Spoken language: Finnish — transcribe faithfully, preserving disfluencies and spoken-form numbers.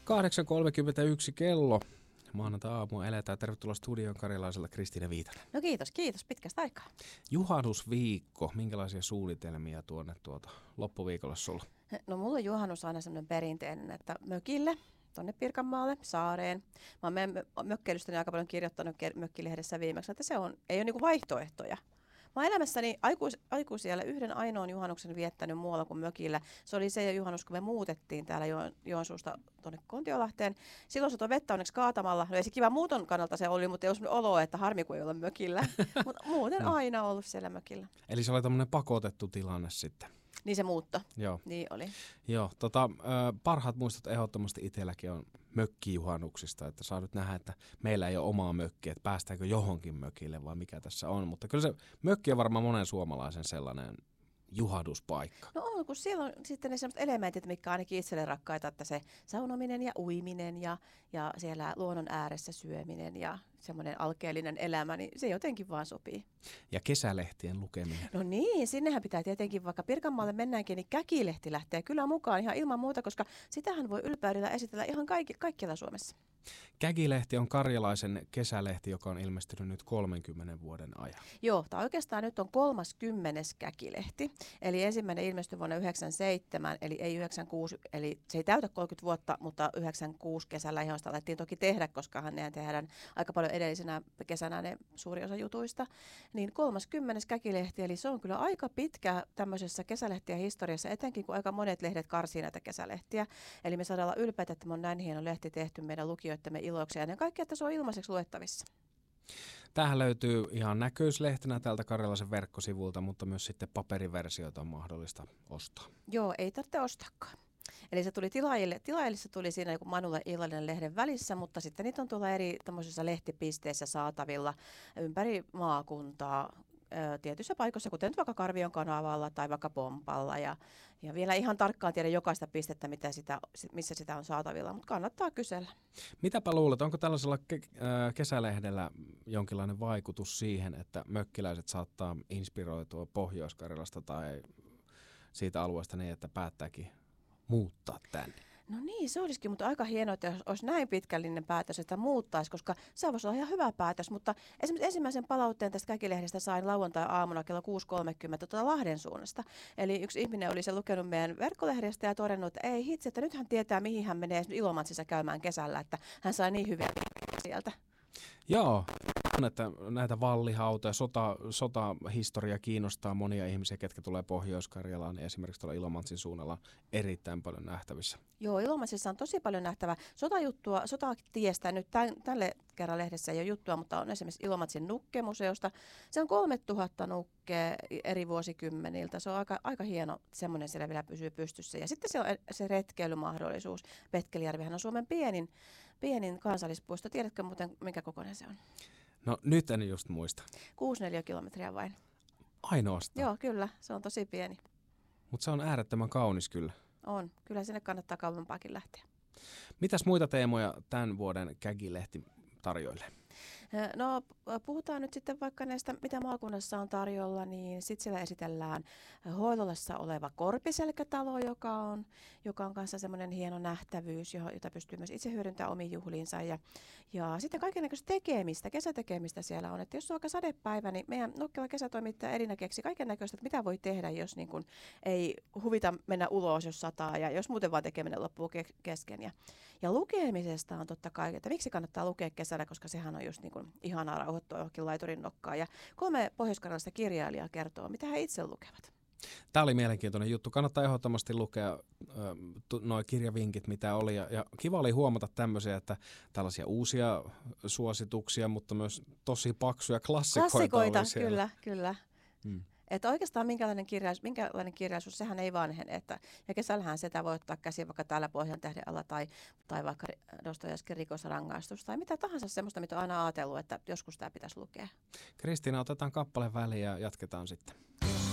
kahdeksan kolmekymmentäyksi kello. Maanantai-aamua eletään. Tervetuloa studioon karjalaisella Kristiina Viitanen. No kiitos, kiitos. Pitkästä aikaa. Juhannusviikko. Minkälaisia suunnitelmia tuonne tuota loppuviikolla sulla? No mulla on juhannus aina sellainen perinteinen, että mökille, tonne Pirkanmaalle, saareen. Mä oon meidän mökkeilystäni aika paljon kirjoittanut mökkilehdessä viimeksi, että se on, ei ole niinku vaihtoehtoja. Mä oon elämässäni aikuis, aikuisiellä yhden ainoan juhannuksen viettänyt muualla kuin mökillä. Se oli se juhannus, kun me muutettiin täällä jo, Joensuusta tuonne Kontiolahteen. Silloin se tuo vettä onneksi kaatamalla. No ei se kiva muuton kannalta se oli, mutta ei ollut olo, että harmi kun ei ole mökillä. Mutta muuten no. aina ollut siellä mökillä. Eli se oli tämmöinen pakotettu tilanne sitten. Niin se muutto. Joo. Niin oli. Joo, tota, parhaat muistot ehdottomasti itselläkin on mökkijuhannuksista, että saa nyt nähdä, että meillä ei ole omaa mökkiä, että päästäänkö johonkin mökille vai mikä tässä on. Mutta kyllä se mökki on varmaan monen suomalaisen sellainen juhannuspaikka. No on, kun siellä on sitten ne sellaiset elementit, mitkä ainakin itselle rakkaita, että se saunominen ja uiminen ja, ja siellä luonnon ääressä syöminen ja semmoinen alkeellinen elämä, niin se jotenkin vaan sopii. Ja kesälehtien lukeminen. No niin, sinnehän pitää tietenkin, vaikka Pirkanmaalle mennäänkin, niin Käkilehti lähtee kyllä mukaan ihan ilman muuta, koska sitähän voi ylpeydellä esitellä ihan kaikki, kaikkialla Suomessa. Käkilehti on karjalaisen kesälehti, joka on ilmestynyt nyt kolmenkymmenen vuoden ajan. Joo, tämä oikeastaan nyt on kolmaskymmenes Käkilehti, eli ensimmäinen ilmestyi vuonna yhdeksänkymmentäseitsemän, eli ei yhdeksänkymmentäkuusi, eli se ei täytä kolmekymmentä vuotta, mutta yhdeksänkymmentäkuusi kesällä ihan sitä alettiin toki tehdä, koska ne tehdään aika paljon edellisenä kesänä ne suuri osa jutuista. Niin kolmaskymmenes Käkilehti, eli se on kyllä aika pitkä tämmöisessä kesälehtien historiassa, etenkin kun aika monet lehdet karsii näitä kesälehtiä. Eli me saadaan olla ylpeitä, että me on näin hieno lehti tehty meidän lukijoittemme iloksi ja ennen kaikkea, että se on ilmaiseksi luettavissa. Tämähän löytyy ihan näköislehtenä täältä Karjalaisen verkkosivulta, mutta myös sitten paperiversioita on mahdollista ostaa. Joo, ei tarvitse ostaakaan. Eli se tuli tilaajille, tilaajille se tuli siinä joku Manulle illallinen lehden välissä, mutta sitten niitä on tuolla eri lehtipisteissä saatavilla ympäri maakuntaa. Tietyissä paikoissa, kuten vaikka Karvion kanavalla tai vaikka Pompalla. Ja, ja vielä ihan tarkkaan tiedä jokaista pistettä, mitä sitä, missä sitä on saatavilla, mutta kannattaa kysellä. Mitäpä luulet, onko tällaisella ke- äh, kesälehdellä jonkinlainen vaikutus siihen, että mökkiläiset saattaa inspiroitua Pohjois-Karjalasta tai siitä alueesta niin, että päättääkin muuttaa tänne? No niin, se olisikin, mutta aika hienoa, että olisi näin pitkällinen päätös, että muuttaisi, koska se voisi olla ihan hyvä päätös. Mutta esimerkiksi ensimmäisen palautteen tästä Käkilehdestä sain lauantai-aamuna kello kuusi kolmekymmentä tuota Lahden suunnasta. Eli yksi ihminen oli se lukenut meidän verkkolehdestä ja todennut, että ei hitsi, että nyt hän tietää, mihin hän menee Ilomantsissa käymään kesällä, että hän sai niin hyviä sieltä. Joo, on, että näitä vallihautoja, sota, sotahistoria kiinnostaa monia ihmisiä, ketkä tulee Pohjois-Karjalaan, niin esimerkiksi tuolla Ilomantsin suunnalla erittäin paljon nähtävissä. Joo, Ilomantsissa on tosi paljon nähtävää sotajuttua, sotatiestä. Nyt tämän, tälle kerran lehdessä ei ole juttua, mutta on esimerkiksi Ilomantsin nukkemuseosta. Se on kolmetuhatta nukkea eri vuosikymmeniltä. Se on aika, aika hieno, semmoinen siellä vielä pysyy pystyssä. Ja sitten se on se retkeilymahdollisuus. Petkelijärvihän on Suomen pienin, pienin kansallispuisto. Tiedätkö muuten, minkä kokoinen se on? No nyt en just muista. Kuusi neliökilometriä vain. Ainoastaan? Joo, kyllä. Se on tosi pieni. Mutta se on äärettömän kaunis kyllä. On. Kyllä sinne kannattaa kauempaakin lähteä. Mitäs muita teemoja tämän vuoden Käkilehti tarjoilee? No puhutaan nyt sitten vaikka näistä, mitä maakunnassa on tarjolla, niin sitten siellä esitellään Hoilolassa oleva Korpiselkätalo, joka on, joka on kanssa semmoinen hieno nähtävyys, jota pystyy myös itse hyödyntämään omiin juhliinsa. Ja, ja sitten kaikennäköistä tekemistä, kesätekemistä siellä on. Että jos on aika sadepäivä, niin meidän nokkela kesätoimittaja Elina keksi kaikennäköistä, että mitä voi tehdä, jos niin kun ei huvita mennä ulos, jos sataa ja jos muuten vaan tekeminen loppuu ke- kesken. Ja, ja lukemisesta on totta kai, että miksi kannattaa lukea kesällä, koska sehän on just niin kuin ihanaa rauhoittua johonkin laiturin nokkaan. Ja kolme pohjois-karjalaista kirjailijaa kertoo, mitä he itse lukevat. Tämä oli mielenkiintoinen juttu. Kannattaa ehdottomasti lukea nuo kirjavinkit, mitä oli. Ja, ja kiva oli huomata tämmöisiä, että tällaisia uusia suosituksia, mutta myös tosi paksuja klassikoita, klassikoita oli siellä. Kyllä, kyllä. Hmm. Että oikeastaan minkälainen, kirjallisuus, minkälainen kirjallisuus, sehän ei vanhene. Että, ja kesällähän sitä voi ottaa käsiin vaikka täällä Pohjan tähden alla tai, tai vaikka Dostojevskin Rikosrangaistus tai mitä tahansa semmoista, mitä on aina ajatellut, että joskus tämä pitäisi lukea. Kristiina, otetaan kappale väliin ja jatketaan sitten.